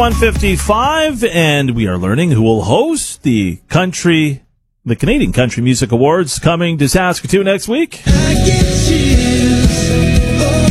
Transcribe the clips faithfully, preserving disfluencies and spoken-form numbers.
one fifty-five, and we are learning who will host the country, the Canadian Country Music Awards coming to Saskatoon next week. I get chills. Oh,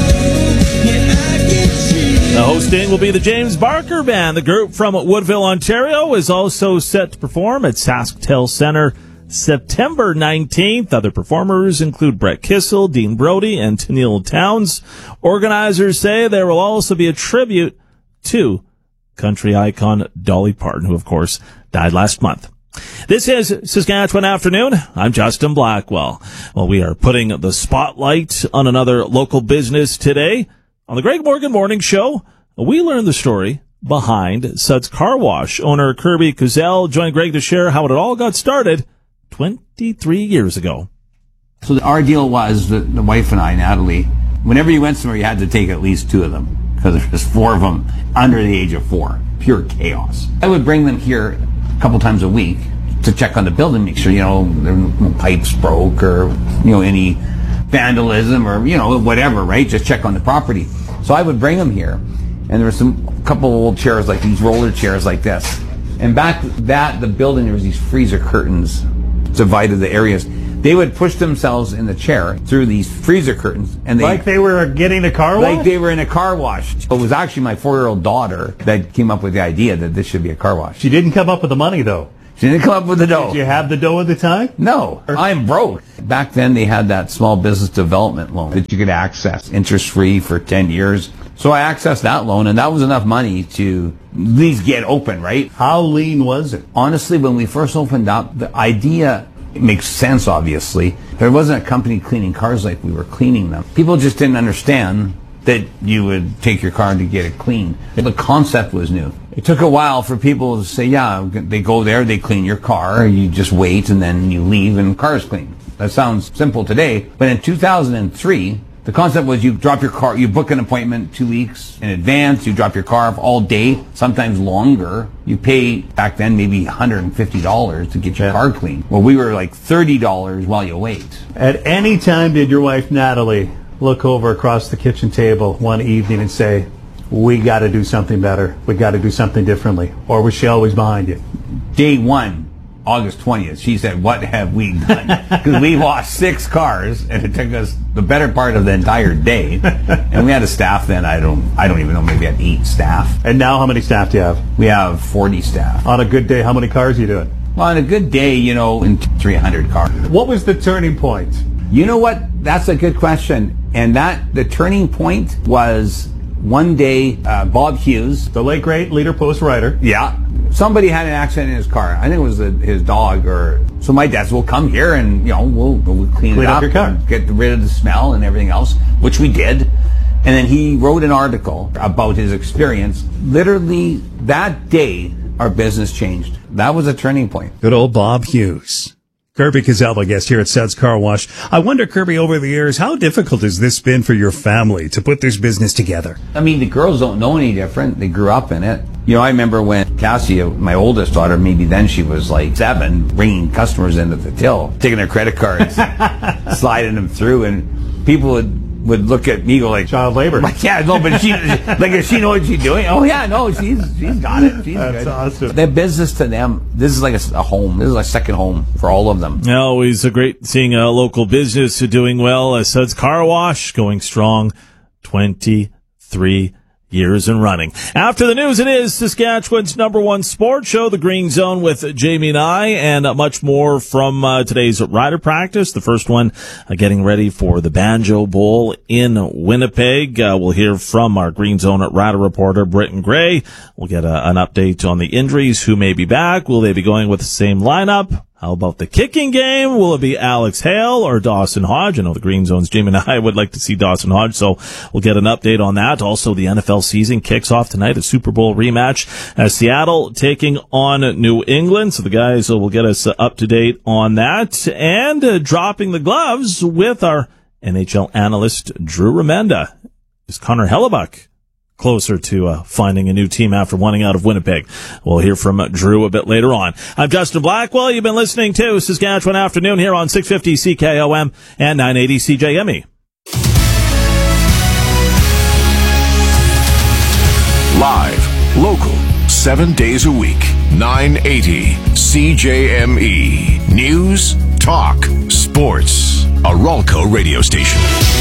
oh, yeah, I get chills. The hosting will be the James Barker Band. The group from Woodville, Ontario, is also set to perform at SaskTel Centre September nineteenth. Other performers include Brett Kissel, Dean Brody, and Tennille Towns. Organizers say there will also be a tribute to country icon Dolly Parton, who, of course, died last month. This is Saskatchewan Afternoon. I'm Justin Blackwell. Well, we are putting the spotlight on another local business today. On the Greg Morgan Morning Show, we learn the story behind Suds Car Wash. Owner Kirby Kuzel joined Greg to share how it all got started twenty-three years ago. So our deal was that the wife and I, Natalie, whenever you went somewhere, you had to take at least two of them, because there was four of them under the age of four. Pure chaos. I would bring them here a couple times a week to check on the building, make sure, you know, the pipes broke or, you know, any vandalism or, you know, whatever, right? Just check on the property. So I would bring them here, and there were some couple of old chairs like these, roller chairs like this. And back that, the building, there was these freezer curtains divided the areas. They would push themselves in the chair through these freezer curtains, and they like they were getting a car wash. Like they were in a car wash. It was actually my four-year-old daughter that came up with the idea that this should be a car wash. She didn't come up with the money, though. She didn't come up with the dough. Did you have the dough at the time? No, I'm broke. Back then, they had that small business development loan that you could access interest-free for ten years. So I accessed that loan, and that was enough money to at least get open, right? How lean was it? Honestly, when we first opened up, the idea, it makes sense, obviously. There wasn't a company cleaning cars like we were cleaning them. People just didn't understand that you would take your car to get it cleaned. The concept was new. It took a while for people to say, yeah, they go there, they clean your car, you just wait, and then you leave, and the car is clean. That sounds simple today, but in two thousand three, the concept was you drop your car, you book an appointment two weeks in advance, you drop your car off all day, sometimes longer. You pay, back then, maybe one hundred fifty dollars to get your yeah. car cleaned. Well, we were like thirty dollars while you wait. At any time did your wife, Natalie, look over across the kitchen table one evening and say, we got to do something better, we got to do something differently? Or was she always behind you? Day one, August twentieth, she said, what have we done? Because we lost six cars, and it took us the better part of the entire day. And we had a staff then, I don't I don't even know, maybe we had eight staff. And now how many staff do you have? We have forty staff. On a good day, how many cars are you doing? Well, on a good day, you know, in three hundred cars. What was the turning point? You know what? That's a good question. And that, the turning point was one day, uh, Bob Hughes. The late great leader post writer. Yeah. Somebody had an accident in his car. I think it was a, his dog or, so my dad said, we'll come here and, you know, we'll, we'll clean, clean it up, up your car. And get rid of the smell and everything else, which we did. And then he wrote an article about his experience. Literally that day, our business changed. That was a turning point. Good old Bob Hughes. Kirby Kuzel, I guess, here at Suds Car Wash. I wonder, Kirby, over the years, how difficult has this been for your family to put this business together? I mean, the girls don't know any different. They grew up in it. You know, I remember when Cassie, my oldest daughter, maybe then she was like seven, bringing customers into the till, taking their credit cards, sliding them through, and people would would look at me, go like, child labor. Like, yeah, no, but she, like, does she know what she's doing? Oh yeah, no, she's she's got it. She's That's good. awesome. Their business to them, this is like a, a home. This is a second home for all of them. Always a great seeing a local business doing well. As Suds Car Wash going strong, twenty-three years and running. After the news, it is Saskatchewan's number one sports show, The Green Zone with Jamie and I, and uh, much more from uh, today's rider practice. The first one uh, getting ready for the Banjo Bowl in Winnipeg. Uh, we'll hear from our Green Zone rider reporter, Britton Gray. We'll get a, an update on the injuries, who may be back. Will they be going with the same lineup? How about the kicking game? Will it be Alex Hale or Dawson Hodge? I know the Green Zone's Jim and I would like to see Dawson Hodge, so we'll get an update on that. Also, the N F L season kicks off tonight, a Super Bowl rematch as Seattle taking on New England. So the guys will get us up to date on that. And uh, dropping the gloves with our N H L analyst, Drew Remenda. Is Connor Hellebuck closer to uh, finding a new team after wanting out of Winnipeg? We'll hear from uh, Drew a bit later on. I'm Justin Blackwell. You've been listening to Saskatchewan Afternoon here on six fifty C K O M and nine eighty C J M E. Live Local, seven days a week, nine eighty C J M E. News, talk, sports. A Ralco radio station.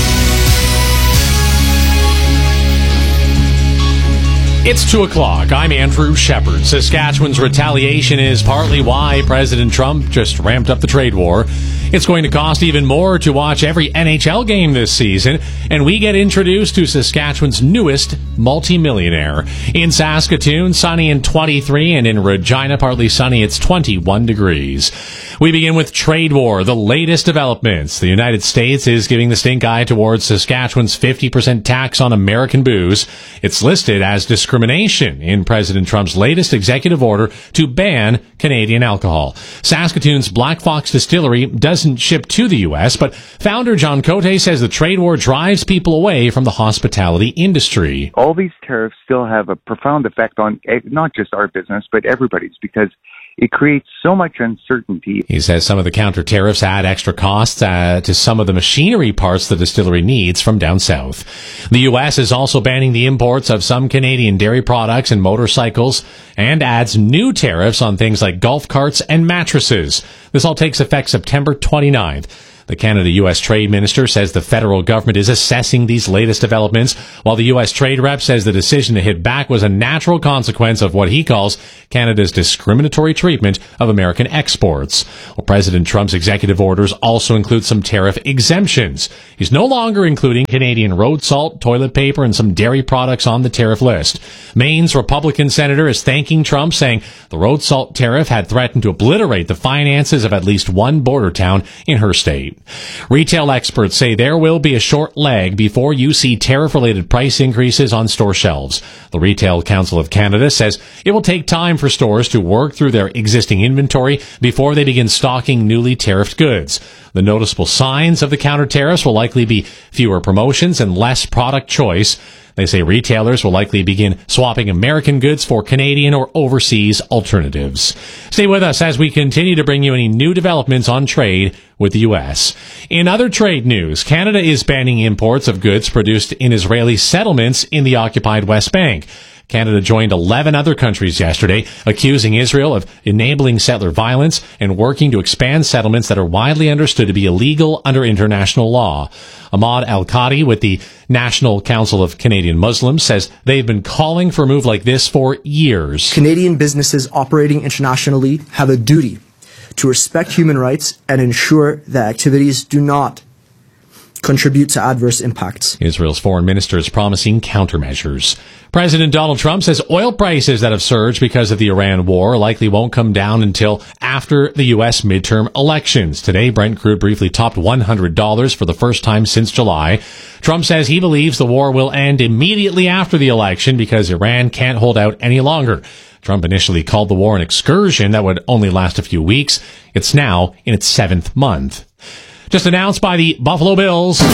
It's two o'clock. I'm Andrew Shepard. Saskatchewan's retaliation is partly why President Trump just ramped up the trade war. It's going to cost even more to watch every N H L game this season, and we get introduced to Saskatchewan's newest multimillionaire. In Saskatoon, sunny and twenty-three, and in Regina, partly sunny, it's twenty-one degrees. We begin with trade war, the latest developments. The United States is giving the stink eye towards Saskatchewan's fifty percent tax on American booze. It's listed as discrimination in President Trump's latest executive order to ban Canadian alcohol. Saskatoon's Black Fox Distillery doesn't ship to the U S, but founder John Cote says the trade war drives people away from the hospitality industry. All these tariffs still have a profound effect on not just our business, but everybody's, because it creates so much uncertainty. He says some of the counter tariffs add extra costs uh, to some of the machinery parts the distillery needs from down south. The U S is also banning the imports of some Canadian dairy products and motorcycles, and adds new tariffs on things like golf carts and mattresses. This all takes effect September twenty-ninth. The Canada-U S Trade Minister says the federal government is assessing these latest developments, while the U S Trade Rep says the decision to hit back was a natural consequence of what he calls Canada's discriminatory treatment of American exports. Well, President Trump's executive orders also include some tariff exemptions. He's no longer including Canadian road salt, toilet paper, and some dairy products on the tariff list. Maine's Republican senator is thanking Trump, saying the road salt tariff had threatened to obliterate the finances of at least one border town in her state. Retail experts say there will be a short lag before you see tariff-related price increases on store shelves. The Retail Council of Canada says it will take time for stores to work through their existing inventory before they begin stocking newly tariffed goods. The noticeable signs of the counter tariffs will likely be fewer promotions and less product choice. They say retailers will likely begin swapping American goods for Canadian or overseas alternatives. Stay with us as we continue to bring you any new developments on trade with the U S. In other trade news, Canada is banning imports of goods produced in Israeli settlements in the occupied West Bank. Canada joined eleven other countries yesterday, accusing Israel of enabling settler violence and working to expand settlements that are widely understood to be illegal under international law. Ahmad Al-Qadi with the National Council of Canadian Muslims says they've been calling for a move like this for years. Canadian businesses operating internationally have a duty to respect human rights and ensure that activities do not contribute to adverse impacts. Israel's foreign minister is promising countermeasures. President Donald Trump says oil prices that have surged because of the Iran war likely won't come down until after the U S midterm elections. Today, Brent crude briefly topped one hundred dollars for the first time since July. Trump says he believes the war will end immediately after the election because Iran can't hold out any longer. Trump initially called the war an excursion that would only last a few weeks. It's now in its seventh month. Just announced by the Buffalo Bills, the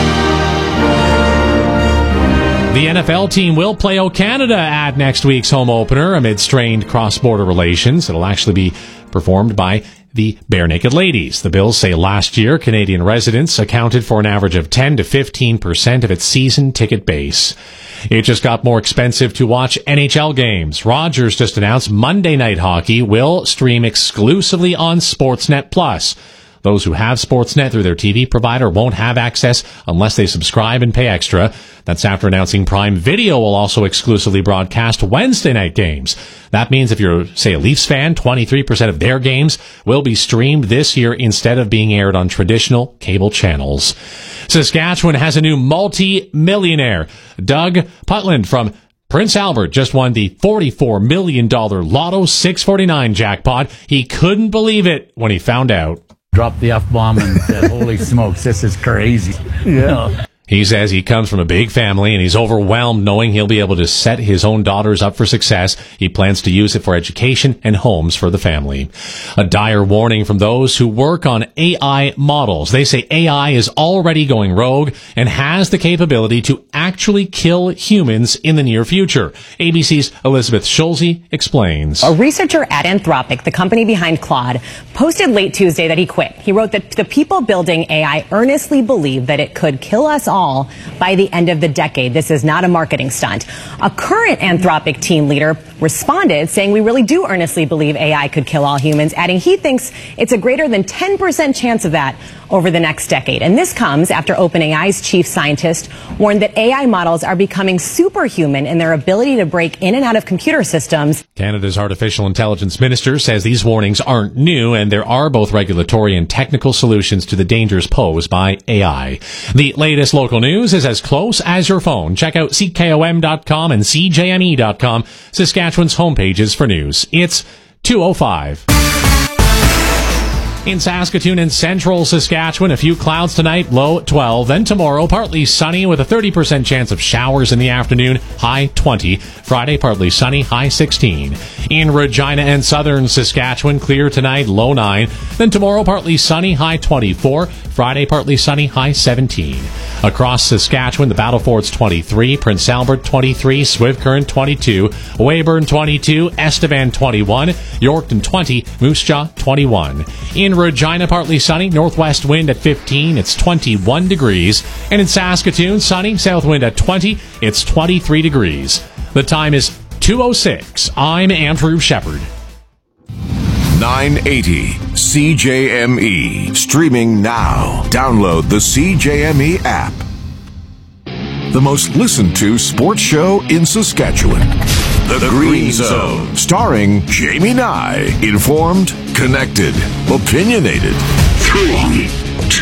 N F L team will play O Canada at next week's home opener amid strained cross-border relations. It'll actually be performed by the Bare Naked Ladies. The Bills say last year, Canadian residents accounted for an average of ten to fifteen percent of its season ticket base. It just got more expensive to watch N H L games. Rogers just announced Monday Night Hockey will stream exclusively on Sportsnet Plus. Those who have Sportsnet through their T V provider won't have access unless they subscribe and pay extra. That's after announcing Prime Video will also exclusively broadcast Wednesday night games. That means if you're, say, a Leafs fan, twenty-three percent of their games will be streamed this year instead of being aired on traditional cable channels. Saskatchewan has a new multi-millionaire. Doug Putland from Prince Albert just won the forty-four million dollars Lotto six forty-nine jackpot. He couldn't believe it when he found out. Dropped the F-bomb and said, holy smokes, this is crazy. Yeah. He says he comes from a big family and he's overwhelmed knowing he'll be able to set his own daughters up for success. He plans to use it for education and homes for the family. A dire warning from those who work on A I models. They say A I is already going rogue and has the capability to actually kill humans in the near future. A B C's Elizabeth Schulze explains. A researcher at Anthropic, the company behind Claude, posted late Tuesday that he quit. He wrote that the people building A I earnestly believe that it could kill us all all by the end of the decade. This is not a marketing stunt. A current Anthropic team leader responded saying, we really do earnestly believe A I could kill all humans, adding he thinks it's a greater than ten percent chance of that over the next decade. And this comes after OpenAI's chief scientist warned that A I models are becoming superhuman in their ability to break in and out of computer systems. Canada's artificial intelligence minister says these warnings aren't new and there are both regulatory and technical solutions to the dangers posed by A I. The latest local news is as close as your phone. Check out C K O M dot com and C J M E dot com, Saskatchewan's homepages for news. It's two oh five. In Saskatoon and central Saskatchewan, a few clouds tonight, low twelve. Then tomorrow, partly sunny with a thirty percent chance of showers in the afternoon, high twenty. Friday, partly sunny, high sixteen. In Regina and southern Saskatchewan, clear tonight, low nine. Then tomorrow, partly sunny, high twenty-four. Friday, partly sunny, high seventeen. Across Saskatchewan, the Battlefords twenty-three, Prince Albert twenty-three, Swift Current twenty-two, Weyburn twenty-two, Estevan twenty-one, Yorkton twenty, Moose Jaw twenty-one. In Regina, partly sunny, northwest wind at fifteen, it's twenty-one degrees. And in Saskatoon, sunny, south wind at twenty, it's twenty-three degrees. The time is two oh six. I'm Andrew Shepard. nine eighty C J M E. Streaming now. Download the C J M E app. The most listened to sports show in Saskatchewan. The, the Green Zone. Starring Jamie Nye. Informed, connected, opinionated. Three.